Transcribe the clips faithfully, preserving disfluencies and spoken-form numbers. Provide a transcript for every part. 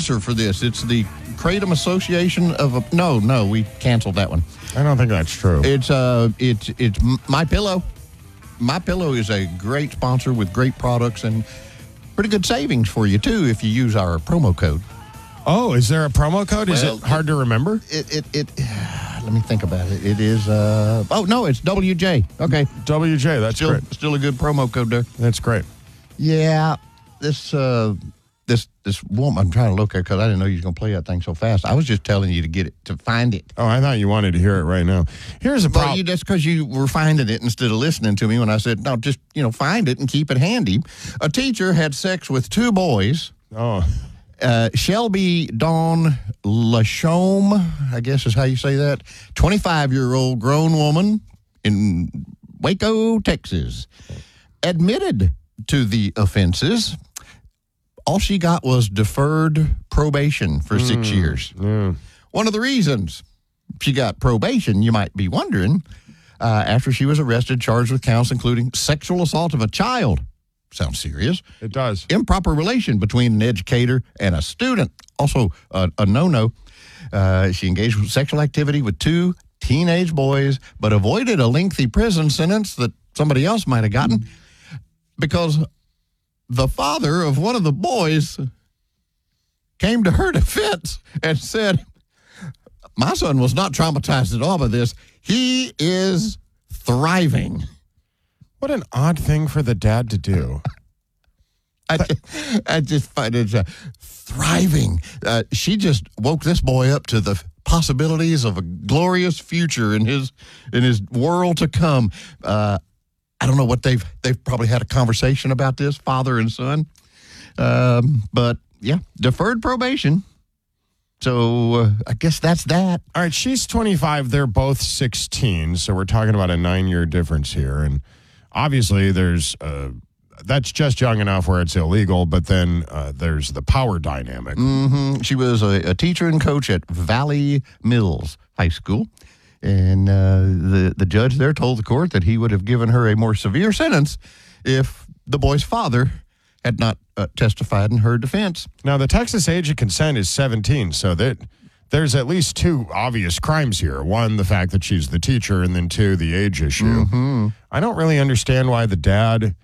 sponsor for this. It's the Kratom Association of... A, no, no, we canceled that one. I don't think that's true. It's uh, it's it's My Pillow. My Pillow is a great sponsor with great products and pretty good savings for you, too, if you use our promo code. Oh, is there a promo code? Is Well, it hard to remember? It, it, it, let me think about it. It is, uh, oh, no, it's W J. Okay. W J, that's Still, great. still a good promo code there. That's great. Yeah, this, uh, this, this woman, I'm trying to look at because I didn't know you were going to play that thing so fast. I was just telling you to get it, to find it. Oh, I thought you wanted to hear it right now. Here's a Well, problem. you, that's because you were finding it instead of listening to me when I said, no, just, you know, find it and keep it handy. A teacher had sex with two boys. Oh, Uh, Shelby Dawn Lachaume, I guess is how you say that, twenty-five-year-old grown woman in Waco, Texas, admitted to the offenses. All she got was deferred probation for mm, six years. Yeah. One of the reasons she got probation, you might be wondering, uh, after she was arrested, charged with counts including sexual assault of a child. Sounds serious. It does. Improper relation between an educator and a student. Also uh, a no-no. Uh, she engaged with sexual activity with two teenage boys, but avoided a lengthy prison sentence that somebody else might have gotten because the father of one of the boys came to her defense and said, my son was not traumatized at all by this. He is thriving. What an odd thing for the dad to do. I, I just find it uh, thriving. Uh, she just woke this boy up to the possibilities of a glorious future in his in his world to come. Uh, I don't know what they've they've probably had a conversation about this, father and son. Um, but yeah, deferred probation. So uh, I guess that's that. All right, she's twenty-five. They're both sixteen. So we're talking about a nine-year difference here. And obviously, there's uh, that's just young enough where it's illegal, but then uh, there's the power dynamic. Mm-hmm. She was a, a teacher and coach at Valley Mills High School, and uh, the, the judge there told the court that he would have given her a more severe sentence if the boy's father had not uh, testified in her defense. Now, the Texas age of consent is seventeen, so that there's at least two obvious crimes here. One, the fact that she's the teacher, and then two, the age issue. Mm-hmm. I don't really understand why the dad,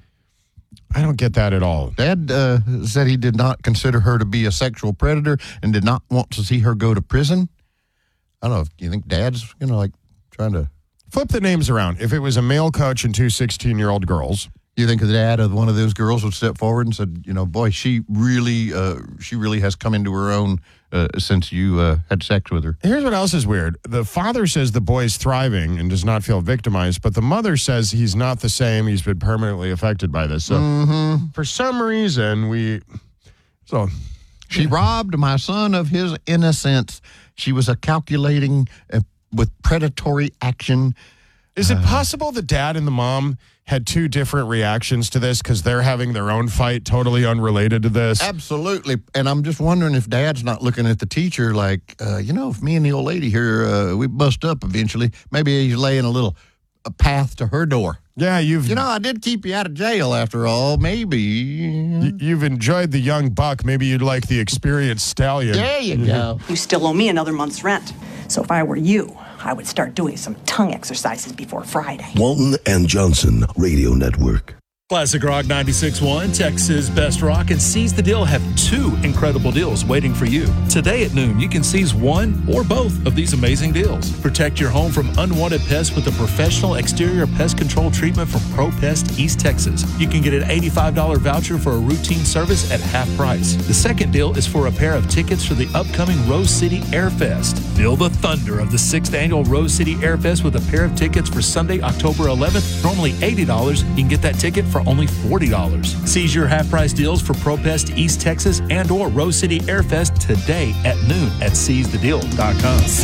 I don't get that at all. Dad uh, said he did not consider her to be a sexual predator and did not want to see her go to prison. I don't know. Do you think Dad's, you know, like trying to... Flip the names around. If it was a male coach and two sixteen-year-old girls... You think the dad of one of those girls would step forward and said, you know, boy, she really, uh, she really has come into her own uh, since you uh, had sex with her. Here's what else is weird. The father says the boy's thriving and does not feel victimized, but the mother says he's not the same. He's been permanently affected by this. So mm-hmm. for some reason, we... So she robbed my son of his innocence. She was a calculating uh, with predatory action. Is it possible the dad and the mom had two different reactions to this because they're having their own fight totally unrelated to this? Absolutely. And I'm just wondering if Dad's not looking at the teacher like, uh, you know, if me and the old lady here, uh, we bust up eventually, maybe he's laying a little a path to her door. Yeah, you've... You know, I did keep you out of jail after all. Maybe. Y- you've enjoyed the young buck. Maybe you'd like the experienced stallion. There you go. You still owe me another month's rent. So if I were you, I would start doing some tongue exercises before Friday. Walton and Johnson Radio Network. Classic Rock ninety-six point one, Texas Best Rock, and Seize the Deal have two incredible deals waiting for you. Today at noon, you can seize one or both of these amazing deals. Protect your home from unwanted pests with a professional exterior pest control treatment from ProPest East Texas. You can get an eighty-five dollars voucher for a routine service at half price. The second deal is for a pair of tickets for the upcoming Rose City Air Fest. Feel the thunder of the sixth annual Rose City Air Fest with a pair of tickets for Sunday, October eleventh. Normally eighty dollars. You can get that ticket for only forty dollars. Seize your half-price deals for ProPest East Texas and or Rose City Air Fest today at noon at seize the deal dot com.